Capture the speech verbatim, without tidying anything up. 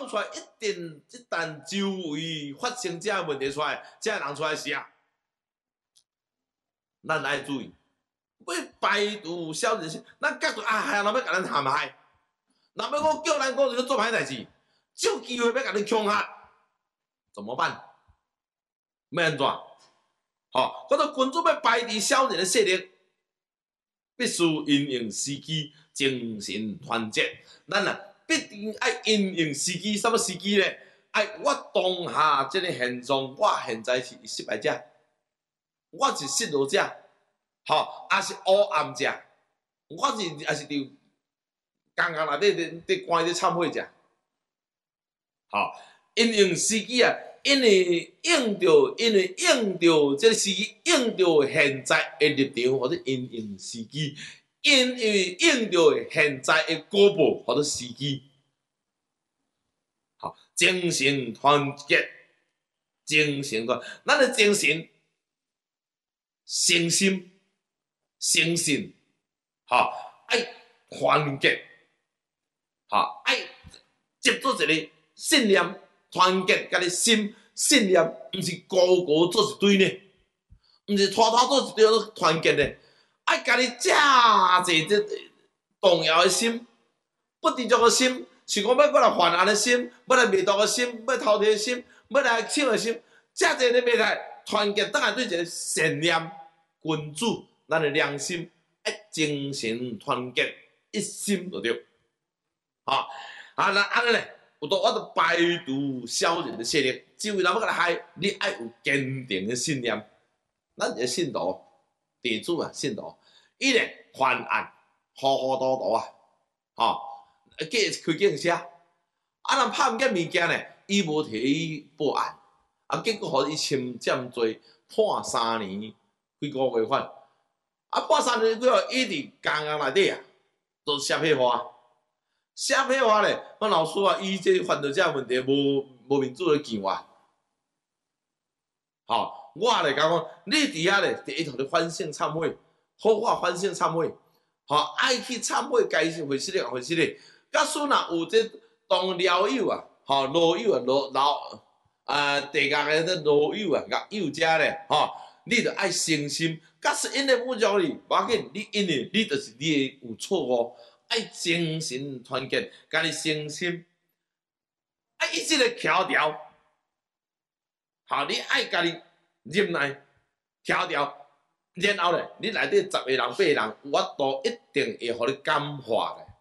讲出来，一定一旦周围发生这问题出来，这人出来是啊，咱爱注意，要排除小人心。咱觉着啊，害人要甲咱陷害，若要我叫咱讲就做歹代志，有机会要甲你恐吓，怎么办？要安怎？吼，嗰个君主要排除小人的势力，必须因应时机，精神团结。咱啊，必定爱因应时机，什么时机呢？爱我当下即个现状，我现在是失败者，我是失落者，吼，也是黑暗者，我是也是伫刚刚内底伫伫关伫忏悔者，吼，因应时机啊！因为用着，因为用着这个时机，用着现在的立场或者因应时机，因为用着现在的果报或者时机，好，精神团结，精神团，咱的精神、诚心、诚信，好，爱团结，好，爱接触一个信念。团结甲你心信念，毋是高高做一堆呢，毋是拖拖做一堆团结呢。爱甲你遮济这动摇的心，不知足的心，是讲要过来犯案的心，要来灭毒的心，要偷摕的心，要来抢的心，遮济咧灭来团结，当然对一个善念君主，咱的良心，爱精神团结，一心就对。好，啊那安尼咧。有到我着排除小人的势力，只为人要甲你害，你爱有坚定的信念。咱一个信徒，地主啊，信徒，伊咧犯案，糊糊涂涂啊，吼，计开警车，啊，人拍毋见物件咧，伊无摕伊报案，啊，结果互伊侵占罪，判三年几个月款，啊，判三年几个月，伊伫监狱内底啊，做写屁话。写屁话咧，我老师啊，伊这犯到这问题，无无民主的见我。吼，我来讲讲，你伫遐咧，第一头咧反省忏悔，好好反省忏悔，吼，爱去忏悔，该回事咧，回事咧。假使若有这当老友啊，吼，老友啊，老老啊，地下嘅这老友啊，甲友者咧，吼，你着爱诚心。假使因咧侮辱你，无要紧，你因为你就是你有错误。爱精神团结，家己诚心，爱一直咧调调，好，你爱家己忍耐调调，然后咧，你内底十个人八个人，我都一定会互你感化咧。